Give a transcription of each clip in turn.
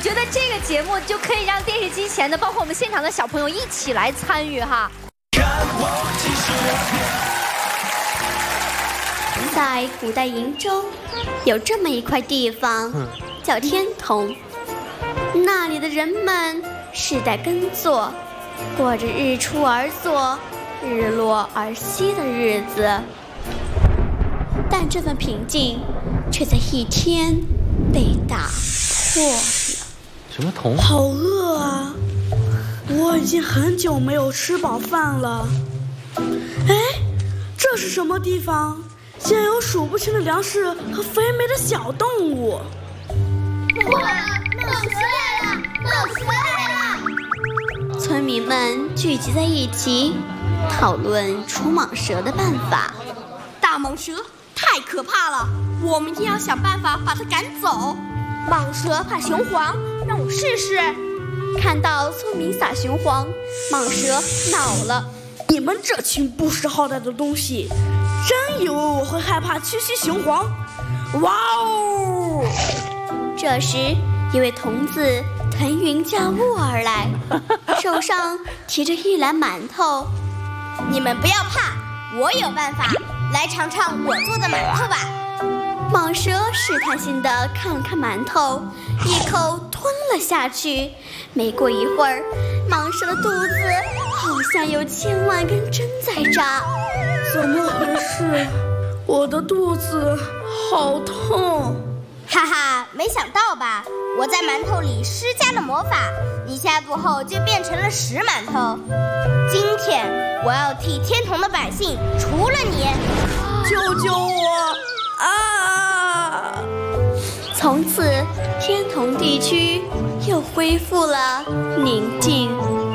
觉得这个节目就可以让电视机前的，包括我们现场的小朋友一起来参与哈。 在古代瀛州，有这么一块地方，叫天童。那里的人们世代耕作，过着日出而作、日落而息的日子。但这份平静，却在一天被打破了。 什么童？ 好饿啊！我已经很久没有吃饱饭了。哎，这是什么地方？竟然有数不清的粮食和肥美的小动物。 哇，蟒蛇来了！蟒蛇来了！ 村民们聚集在一起，讨论除蟒蛇的办法。 大蟒蛇太可怕了，我们一定要想办法把它赶走。 蟒蛇怕雄黄，让我试试。 看到村民撒雄黄，蟒蛇恼了。 你们这群不识好歹的东西，真以为我会害怕区区雄黄？哇哦！ 这时，一位童子腾云驾雾而来，手上提着一篮馒头。 你们不要怕，我有办法，来尝尝我做的馒头吧。 蟒蛇试探性地看了看馒头，一口吞了下去。没过一会儿，蟒蛇的肚子好像有1000万根针在扎。 怎么回事？我的肚子好痛！ 哈哈，没想到吧？我在馒头里施加了魔法，一下步后就变成了10馒头。今天我要替天童的百姓除了你！ 救救我！啊！ 从此，天童地区又恢复了宁静。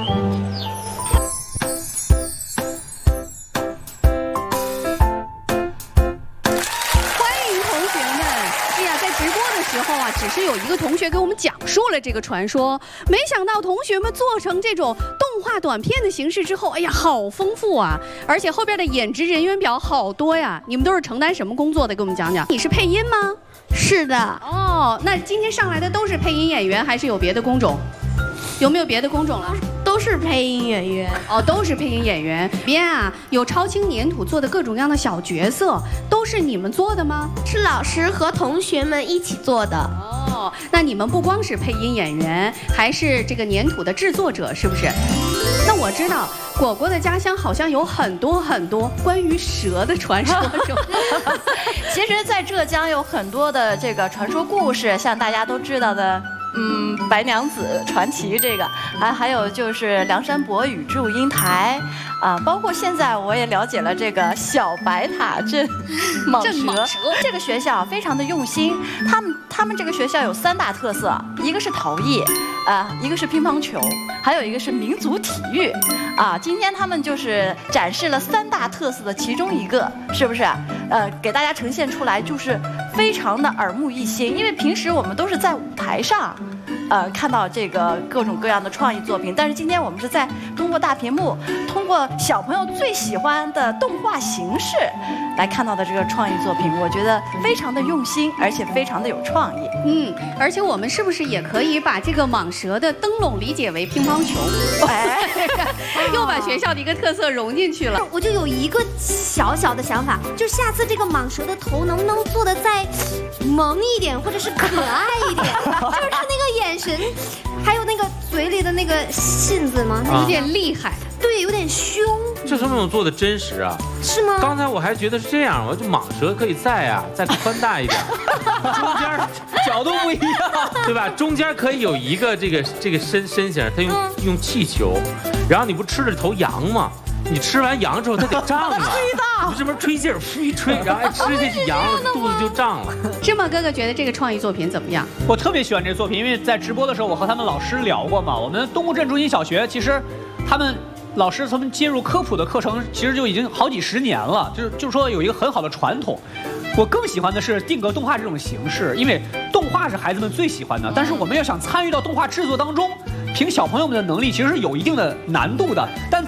只是有一个同学给我们讲述了这个传说，没想到同学们做成这种动画短片的形式之后，哎呀，好丰富啊！而且后边的演职人员表好多呀。你们都是承担什么工作的？给我们讲讲。你是配音吗？ 是的。 哦，那今天上来的都是配音演员，还是有别的工种？有没有别的工种了？ 都是配音演员。 哦，都是配音演员。里边啊，有超轻粘土做的各种各样的小角色，都是你们做的吗？ 是老师和同学们一起做的。 哦，那你们不光是配音演员，还是这个粘土的制作者，是不是？那我知道果果的家乡好像有很多很多关于蛇的传说，是吧？ 其实，在浙江有很多的这个传说故事，像大家都知道的。白娘子传奇这个，还有就是梁山伯与祝英台，包括现在我也了解了这个小白塔镇蟒蛇。这个学校非常的用心，他们这个学校有3大特色，一个是陶艺，一个是乒乓球，还有一个是民族体育。今天他们就是展示了3大特色的其中一个，是不是？给大家呈现出来就是非常的耳目一新，因为平时我们都是在舞台上。看到这个各种各样的创意作品，但是今天我们是在通过大屏幕，通过小朋友最喜欢的动画形式来看到的这个创意作品，我觉得非常的用心，而且非常的有创意。 而且我们是不是也可以把这个蟒蛇的灯笼理解为乒乓球？哎，又把学校的一个特色融进去了。 我就有一个小小的想法，就下次这个蟒蛇的头能不能做的再萌一点，或者是可爱一点，就是它那个眼神，还有那个嘴里的那个信子吗？ 有点厉害， 对，有点凶。 这什么能做的真实啊？ 是吗？ 刚才我还觉得是这样，我这蟒蛇可以再宽大一点，中间角度不一样，对吧？中间可以有一个这个身形，它用气球，然后你不吃了头羊吗？你吃完羊之后，它得胀啊，你就这边吹劲儿，一吹，然后吃下去羊肚子就胀了。 芝麻哥哥觉得这个创意作品怎么样？ 我特别喜欢这个作品，因为在直播的时候，我和他们老师聊过嘛。我们东湖镇中心小学其实他们老师从接入科普的课程，其实就已经好几10年了，就是说有一个很好的传统。我更喜欢的是定格动画这种形式，因为动画是孩子们最喜欢的，但是我们要想参与到动画制作当中，凭小朋友们的能力其实是有一定的难度的。但